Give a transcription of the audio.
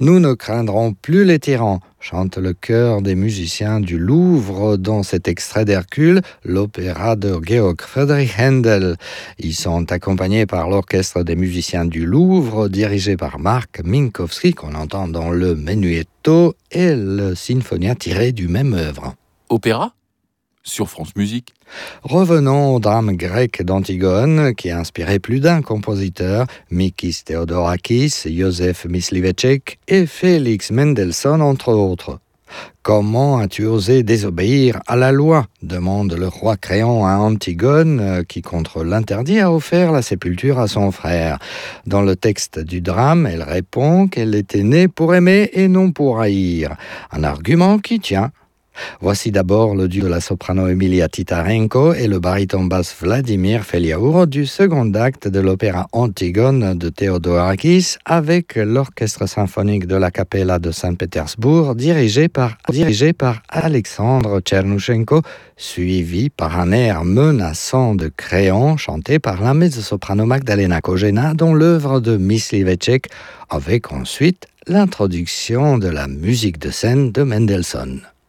Nous ne craindrons plus les tyrans, chante le chœur des musiciens du Louvre dans cet extrait d'Hercule, l'opéra de Georg Friedrich Händel. Ils sont accompagnés par l'orchestre des musiciens du Louvre, dirigé par Marc Minkowski, qu'on entend dans le Menuetto et le Sinfonia tiré du même œuvre. Opéra sur France Musique. Revenons au drame grec d'Antigone, qui a inspiré plus d'un compositeur, Mikis Theodorakis, Joseph Mysliveček et Félix Mendelssohn, entre autres. Comment as-tu osé désobéir à la loi ? Demande le roi Créon à Antigone, qui, contre l'interdit, a offert la sépulture à son frère. Dans le texte du drame, elle répond qu'elle était née pour aimer et non pour haïr. Un argument qui tient. Voici d'abord le duo de la soprano Emilia Titarenko et le baryton basse Vladimir Feliaour du second acte de l'opéra Antigone de Theodorakis avec l'orchestre symphonique de la Capella de Saint-Pétersbourg dirigé par Alexandre Tchernouchenko, suivi par un air menaçant de Créon chanté par la mezzo-soprano Magdalena Kojena dans l'œuvre de Mysliveček, avec ensuite l'introduction de la musique de scène de Mendelssohn.